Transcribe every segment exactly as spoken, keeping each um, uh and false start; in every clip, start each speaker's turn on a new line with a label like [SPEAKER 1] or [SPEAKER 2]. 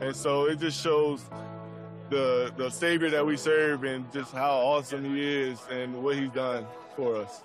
[SPEAKER 1] And so it just shows the, the Savior that we serve and just how awesome he is and what he's done for us.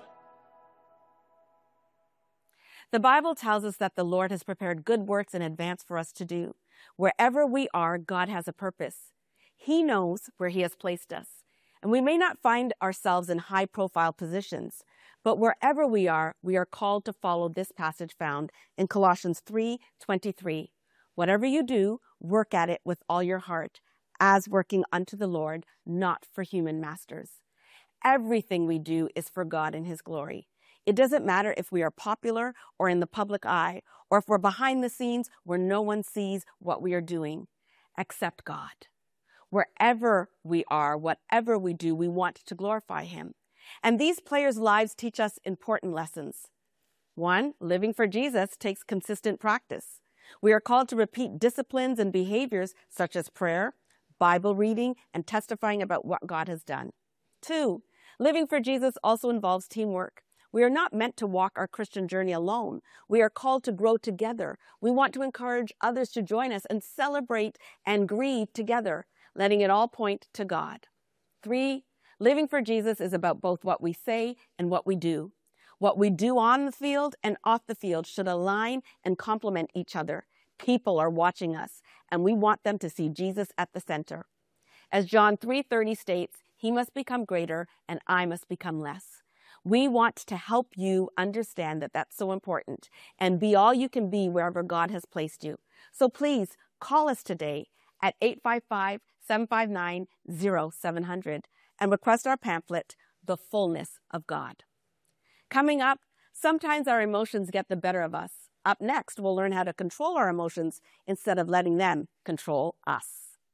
[SPEAKER 2] The Bible tells us that the Lord has prepared good works in advance for us to do. Wherever we are, God has a purpose. He knows where he has placed us. And we may not find ourselves in high-profile positions, but wherever we are, we are called to follow this passage found in Colossians three twenty-three. Whatever you do, work at it with all your heart, as working unto the Lord, not for human masters. Everything we do is for God and his glory. It doesn't matter if we are popular or in the public eye, or if we're behind the scenes where no one sees what we are doing, except God. Wherever we are, whatever we do, we want to glorify him. And these players' lives teach us important lessons. One, living for Jesus takes consistent practice. We are called to repeat disciplines and behaviors such as prayer, Bible reading, and testifying about what God has done. Two, living for Jesus also involves teamwork. We are not meant to walk our Christian journey alone. We are called to grow together. We want to encourage others to join us and celebrate and grieve together, letting it all point to God. Three, living for Jesus is about both what we say and what we do. What we do on the field and off the field should align and complement each other. People are watching us, and we want them to see Jesus at the center. As John three thirty states, he must become greater and I must become less. We want to help you understand that that's so important and be all you can be wherever God has placed you. So please call us today at eight five five, seven five nine, zero seven zero zero and request our pamphlet, The Fullness of God. Coming up, sometimes our emotions get the better of us. Up next, we'll learn how to control our emotions instead of letting them control us.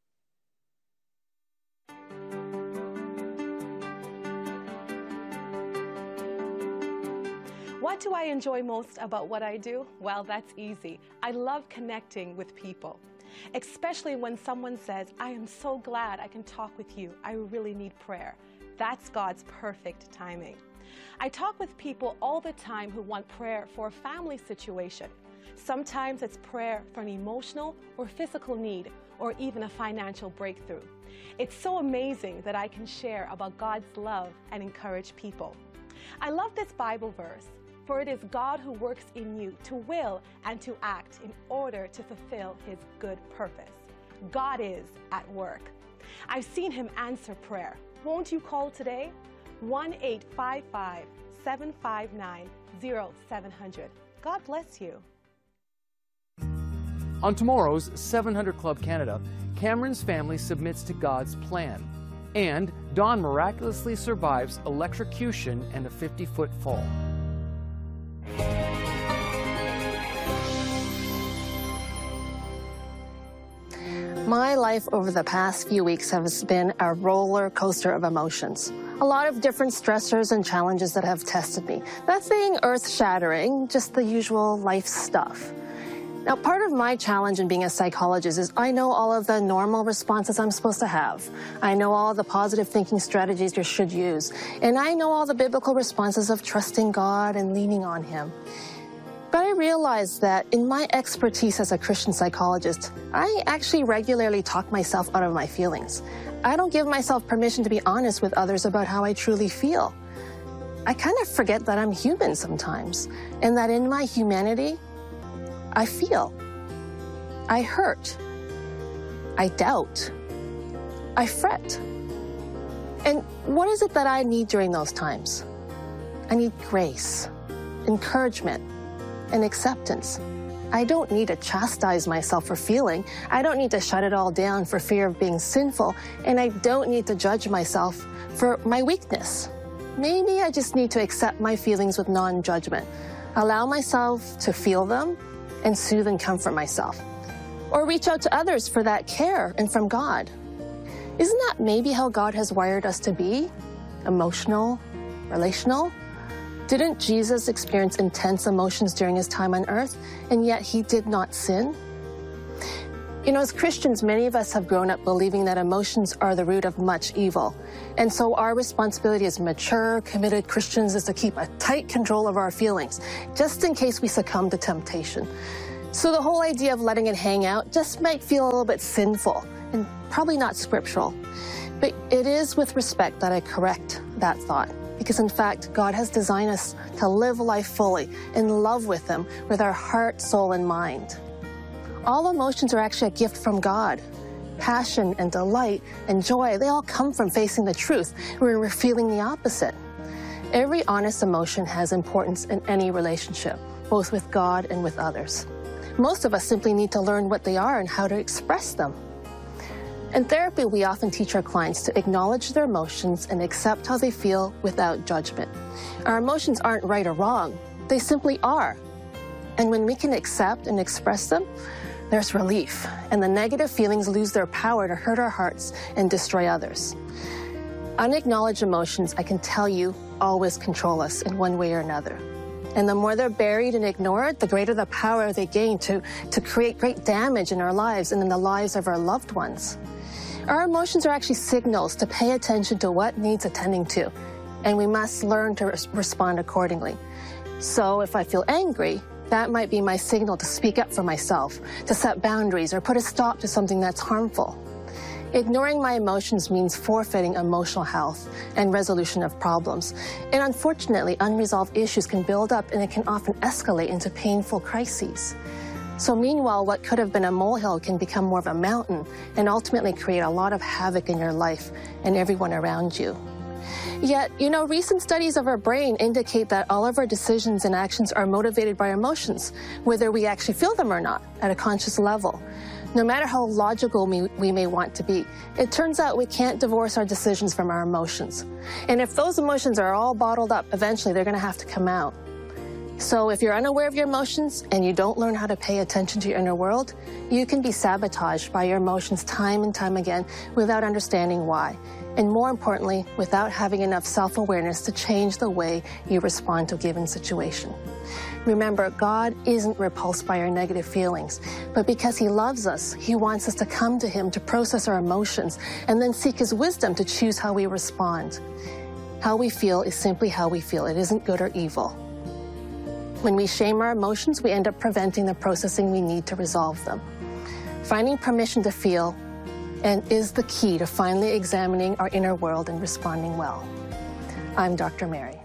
[SPEAKER 3] What do I enjoy most about what I do? Well, that's easy. I love connecting with people, especially when someone says, I am so glad I can talk with you. I really need prayer. That's God's perfect timing. I talk with people all the time who want prayer for a family situation. Sometimes it's prayer for an emotional or physical need, or even a financial breakthrough. It's so amazing that I can share about God's love and encourage people. I love this Bible verse. For it is God who works in you to will and to act in order to fulfill his good purpose. God is at work. I've seen him answer prayer. Won't you call today? one eight five five, seven five nine, zero seven zero zero. God bless you.
[SPEAKER 4] On tomorrow's seven hundred Club Canada, Cameron's family submits to God's plan. And Dawn miraculously survives electrocution and a fifty-foot fall.
[SPEAKER 5] My life over the past few weeks has been a roller coaster of emotions. A lot of different stressors and challenges that have tested me. Nothing earth-shattering, just the usual life stuff. Now, part of my challenge in being a psychologist is I know all of the normal responses I'm supposed to have. I know all the positive thinking strategies you should use. And I know all the biblical responses of trusting God and leaning on him. But I realized that in my expertise as a Christian psychologist, I actually regularly talk myself out of my feelings. I don't give myself permission to be honest with others about how I truly feel. I kind of forget that I'm human sometimes, and that in my humanity, I feel, I hurt, I doubt, I fret. And what is it that I need during those times? I need grace, encouragement, and acceptance. I don't need to chastise myself for feeling. I don't need to shut it all down for fear of being sinful. And I don't need to judge myself for my weakness. Maybe I just need to accept my feelings with non-judgment, allow myself to feel them, and soothe and comfort myself. Or reach out to others for that care and from God. Isn't that maybe how God has wired us to be? Emotional, relational? Didn't Jesus experience intense emotions during his time on earth, and yet he did not sin? You know, as Christians, many of us have grown up believing that emotions are the root of much evil. And so our responsibility as mature, committed Christians is to keep a tight control of our feelings, just in case we succumb to temptation. So the whole idea of letting it hang out just might feel a little bit sinful and probably not scriptural. But it is with respect that I correct that thought, because in fact, God has designed us to live life fully in love with Him, with our heart, soul, and mind. All emotions are actually a gift from God. Passion and delight and joy, they all come from facing the truth, where we're feeling the opposite. Every honest emotion has importance in any relationship, both with God and with others. Most of us simply need to learn what they are and how to express them. In therapy, we often teach our clients to acknowledge their emotions and accept how they feel without judgment. Our emotions aren't right or wrong, they simply are. And when we can accept and express them, there's relief, and the negative feelings lose their power to hurt our hearts and destroy others. Unacknowledged emotions, I can tell you, always control us in one way or another. And the more they're buried and ignored, the greater the power they gain to, to create great damage in our lives and in the lives of our loved ones. Our emotions are actually signals to pay attention to what needs attending to, and we must learn to res- respond accordingly. So if I feel angry, that might be my signal to speak up for myself, to set boundaries, or put a stop to something that's harmful. Ignoring my emotions means forfeiting emotional health and resolution of problems. And unfortunately, unresolved issues can build up and it can often escalate into painful crises. So meanwhile, what could have been a molehill can become more of a mountain and ultimately create a lot of havoc in your life and everyone around you. Yet, you know, recent studies of our brain indicate that all of our decisions and actions are motivated by our emotions, whether we actually feel them or not, at a conscious level. No matter how logical we, we may want to be, it turns out we can't divorce our decisions from our emotions. And if those emotions are all bottled up, eventually they're going to have to come out. So if you're unaware of your emotions and you don't learn how to pay attention to your inner world, you can be sabotaged by your emotions time and time again without understanding why. And more importantly, without having enough self-awareness to change the way you respond to a given situation. Remember, God isn't repulsed by our negative feelings, but because He loves us, He wants us to come to Him to process our emotions and then seek His wisdom to choose how we respond. How we feel is simply how we feel. It isn't good or evil. When we shame our emotions, we end up preventing the processing we need to resolve them. Finding permission to feel and is the key to finally examining our inner world and responding well. I'm Doctor Mary.